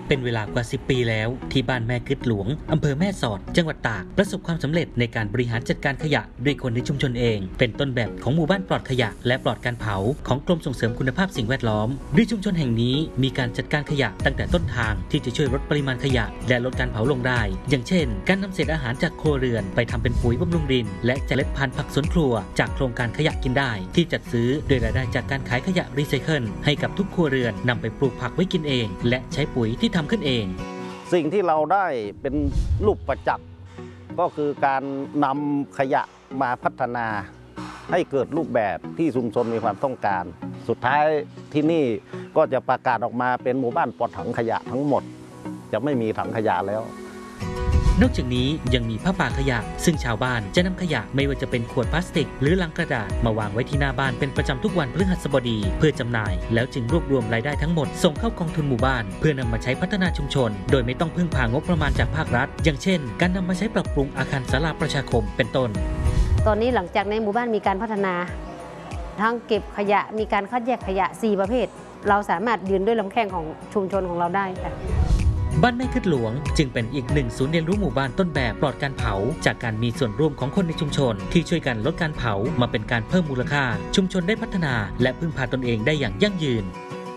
เป็นเวลากว่า10 ปีแล้วที่บ้านแม่กึดหลวงอำเภอแม่สอดจังหวัดตากประสบความสำเร็จในการบริหารจัดการขยะด้วยคนในชุมชนเองเป็นต้นแบบของหมู่บ้านปลอดขยะและปลอดการเผาของกรมส่งเสริมคุณภาพสิ่งแวดล้อมโดยชุมชนแห่งนี้มีการจัดการขยะตั้งแต่ต้นทางที่จะช่วยลดปริมาณขยะและลดการเผาลงได้อย่างเช่นการนำเศษอาหารจากครัวเรือนไปทำเป็นปุ๋ยบำรุงดินและเจล็ดพันธุ์ผักสวนครัวจากโครงการขยะกินได้ที่จัดซื้อโดยรายได้จากการขายขยะรีไซเคิลให้กับทุกครัวเรือนนำไปปลูกผักไว้กินเองและใช้ปุ๋ยที่ทำขึ้นเองสิ่งที่เราได้เป็นรูปประจักษ์ก็คือการนำขยะมาพัฒนาให้เกิดรูปแบบที่ชุมชนมีความต้องการสุดท้ายที่นี่ก็จะประกาศออกมาเป็นหมู่บ้านปลอดถังขยะทั้งหมดจะไม่มีถังขยะแล้วนอกจากนี้ยังมีผ้าป่าขยะซึ่งชาวบ้านจะนำขยะไม่ว่าจะเป็นขวดพลาสติกหรือลังกระดาษมาวางไว้ที่หน้าบ้านเป็นประจำทุกวันพฤหัสบดีเพื่อจำหน่ายแล้วจึงรวบรวมรายได้ทั้งหมดส่งเข้ากองทุนหมู่บ้านเพื่อนำมาใช้พัฒนาชุมชนโดยไม่ต้องพึ่งพางบประมาณจากภาครัฐอย่างเช่นการนำมาใช้ปรับปรุงอาคารศาลาประชาคมเป็นต้นตอนนี้หลังจากในหมู่บ้านมีการพัฒนาทั้งเก็บขยะมีการคัดแยกขยะ4ประเภทเราสามารถยืนด้วยลำแข้งของชุมชนของเราได้ค่ะบ้านแม่กึดหลวงจึงเป็นอีกหนึ่งศูนย์เรียนรู้หมู่บ้านต้นแบบปลอดการเผาจากการมีส่วนร่วมของคนในชุมชนที่ช่วยกันลดการเผามาเป็นการเพิ่มมูลค่าชุมชนได้พัฒนาและพึ่งพาตนเองได้อย่างยั่งยืน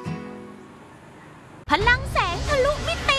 พลังแสงทะลุมิติ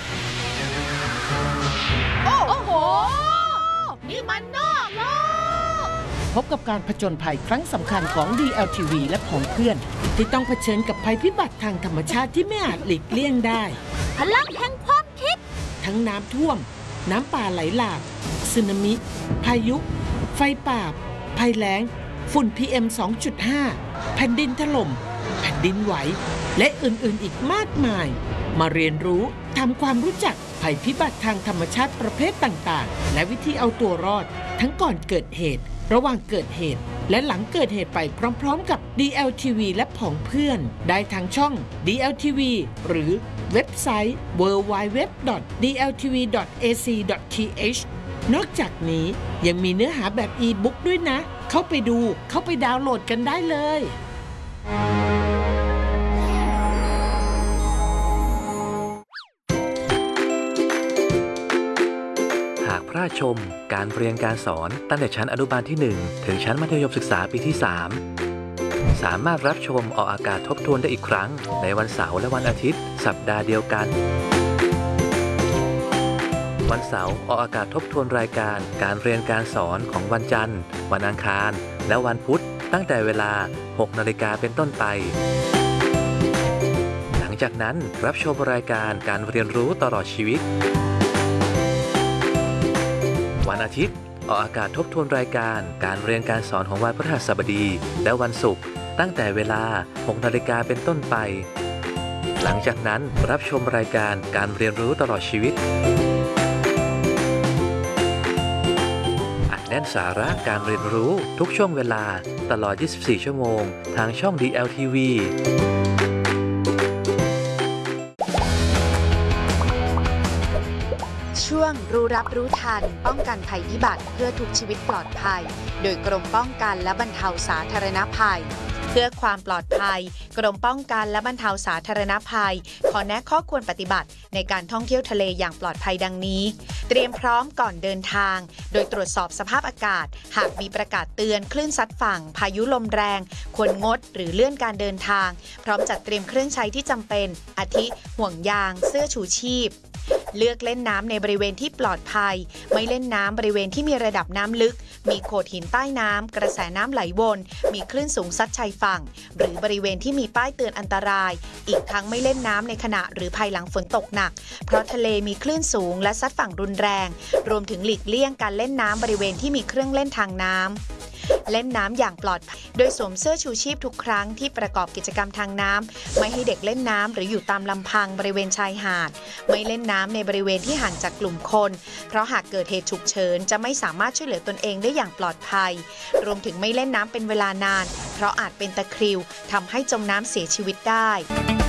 โอ้โหนี่มันนอกโลกพบกับการผจญภัยครั้งสำคัญของ DLTV และผองเพื่อนที่ต้องเผชิญกับภัยพิบัติทางธรรมชาติที่ไม่อาจหลีกเลี่ยงได้พลังแห่งความคิดทั้งน้ำท่วมน้ำป่าไหลหลากสึนามิพายุไฟป่าภัยแล้งฝุ่น PM 2.5 แผ่นดินถล่มแผ่นดินไหวและอื่นๆอีกมากมายมาเรียนรู้ทำความรู้จักภัยพิบัติทางธรรมชาติประเภทต่างๆและวิธีเอาตัวรอดทั้งก่อนเกิดเหตุระหว่างเกิดเหตุและหลังเกิดเหตุไปพร้อมๆกับ DLTV และผองเพื่อนได้ทางช่อง DLTV หรือเว็บไซต์ www.dltv.ac.th นอกจากนี้ยังมีเนื้อหาแบบอีบุ๊กด้วยนะเข้าไปดูเข้าไปดาวน์โหลดกันได้เลยหากพลาดชมการเรียนการสอนตั้งแต่ชั้นอนุบาลที่1ถึงชั้นมัธยมศึกษาปีที่3สามารถรับชมออกอากาศทบทวนได้อีกครั้งในวันเสาร์และวันอาทิตย์สัปดาห์เดียวกันวันเสาร์ออกอากาศทบทวนรายการการเรียนการสอนของวันจันทร์วันอังคารและวันพุธตั้งแต่เวลา 6 นาฬิกาเป็นต้นไปหลังจากนั้นรับชมรายการการเรียนรู้ตลอดชีวิตวันอาทิตย์ออกอากาศทบทวนรายการการเรียนการสอนของวันพฤหัสบดีและวันศุกร์ตั้งแต่เวลา 6 นาฬิกาเป็นต้นไปหลังจากนั้นรับชมรายการการเรียนรู้ตลอดชีวิตอัดแน่นสาระการเรียนรู้ทุกช่วงเวลาตลอด 24 ชั่วโมงทางช่อง DLTV ช่วงรู้รับรู้ทันป้องกันภัยพิบัติเพื่อทุกชีวิตปลอดภัยโดยกรมป้องกันและบรรเทาสาธารณภัยเพื่อความปลอดภัยกรมป้องกันและบรรเทาสาธารณภัยขอแนะข้อควรปฏิบัติในการท่องเที่ยวทะเลอย่างปลอดภัยดังนี้เตรียมพร้อมก่อนเดินทางโดยตรวจสอบสภาพอากาศหากมีประกาศเตือนคลื่นซัดฝั่งพายุลมแรงควรงดหรือเลื่อนการเดินทางพร้อมจัดเตรียมเครื่องใช้ที่จำเป็นอาทิห่วงยางเสื้อชูชีพเลือกเล่นน้ำในบริเวณที่ปลอดภัยไม่เล่นน้ำบริเวณที่มีระดับน้ำลึกมีโขดหินใต้น้ำกระแสน้ำไหลวนมีคลื่นสูงซัดชายฝั่งหรือบริเวณที่มีป้ายเตือนอันตรายอีกทั้งไม่เล่นน้ำในขณะหรือภายหลังฝนตกหนักเพราะทะเลมีคลื่นสูงและซัดฝั่งรุนแรงรวมถึงหลีกเลี่ยงการเล่นน้ำบริเวณที่มีเครื่องเล่นทางน้ำเล่นน้ำอย่างปลอดภัยโดยสวมเสื้อชูชีพทุกครั้งที่ประกอบกิจกรรมทางน้ำไม่ให้เด็กเล่นน้ำหรืออยู่ตามลำพังบริเวณชายหาดไม่เล่นน้ำในบริเวณที่ห่างจากกลุ่มคนเพราะหากเกิดเหตุฉุกเฉินจะไม่สามารถช่วยเหลือตนเองได้อย่างปลอดภัยรวมถึงไม่เล่นน้ำเป็นเวลานานเพราะอาจเป็นตะคริวทำให้จมน้ำเสียชีวิตได้